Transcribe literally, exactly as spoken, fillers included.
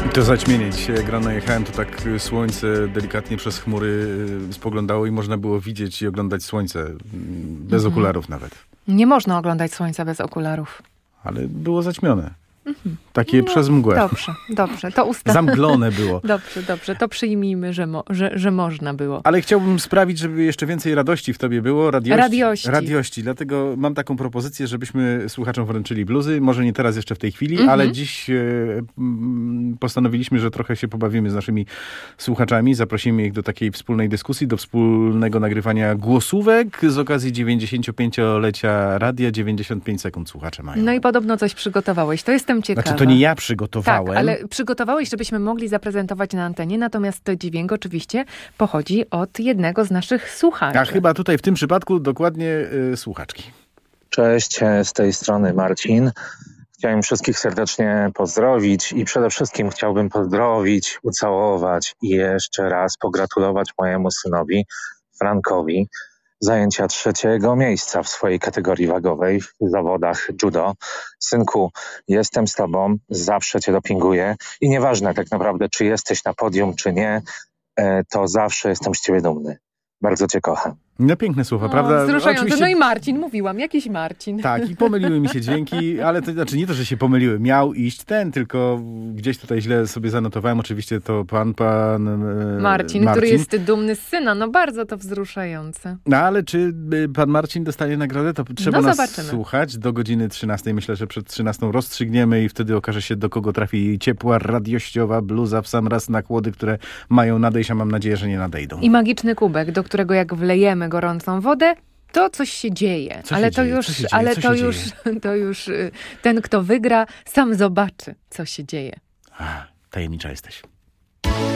To zaćmienie. Dzisiaj jak rano jechałem, to tak słońce delikatnie przez chmury spoglądało i można było widzieć i oglądać słońce. Bez mhm. okularów nawet. Nie można oglądać słońca bez okularów. Ale było zaćmione. Mhm. Takie no, przez mgłę. Dobrze, dobrze. To usta... Zamglone było. Dobrze, dobrze. To przyjmijmy, że, mo- że, że można było. Ale chciałbym sprawić, żeby jeszcze więcej radości w tobie było. Radiości. Radiości. Radiości. Dlatego mam taką propozycję, żebyśmy słuchaczom wręczyli bluzy. Może nie teraz jeszcze w tej chwili, mhm. ale dziś e, postanowiliśmy, że trochę się pobawimy z naszymi słuchaczami. Zaprosimy ich do takiej wspólnej dyskusji, do wspólnego nagrywania głosówek z okazji dziewięćdziesięciopięciolecia radia. dziewięćdziesiąt pięć sekund słuchacze mają. No i podobno coś przygotowałeś. To jestem ciekawa. Znaczy, to nie ja przygotowałem. Tak, ale przygotowałeś, żebyśmy mogli zaprezentować na antenie, natomiast to dźwięk oczywiście pochodzi od jednego z naszych słuchaczy. A chyba tutaj w tym przypadku dokładnie y, słuchaczki. Cześć, z tej strony Marcin. Chciałem wszystkich serdecznie pozdrowić i przede wszystkim chciałbym pozdrowić, ucałować i jeszcze raz pogratulować mojemu synowi Frankowi zajęcia trzeciego miejsca w swojej kategorii wagowej w zawodach judo. Synku, jestem z tobą, zawsze cię dopinguję i nieważne tak naprawdę, czy jesteś na podium, czy nie, to zawsze jestem z ciebie dumny. Bardzo cię kocham. No piękne słowa, o, prawda? Wzruszające. Oczywiście... No i Marcin, mówiłam, jakiś Marcin. Tak, i pomyliły mi się dźwięki, ale to znaczy nie to, że się pomyliły. Miał iść ten, tylko gdzieś tutaj źle sobie zanotowałem. Oczywiście to pan, pan e, Marcin, Marcin, który jest dumny z syna. No bardzo to wzruszające. No ale czy pan Marcin dostanie nagrodę? To trzeba no, nas zobaczymy. słuchać do godziny trzynastej. Myślę, że przed trzynastą rozstrzygniemy i wtedy okaże się, do kogo trafi ciepła, radiościowa bluza w sam raz na chłody, które mają nadejść, a mam nadzieję, że nie nadejdą. I magiczny kubek, do którego jak wlejemy gorącą wodę, to coś się dzieje. Co ale się to dzieje? już, Co się dzieje? ale Co to się już, dzieje? to już ten, kto wygra, sam zobaczy, co się dzieje. Ach, tajemnicza jesteś.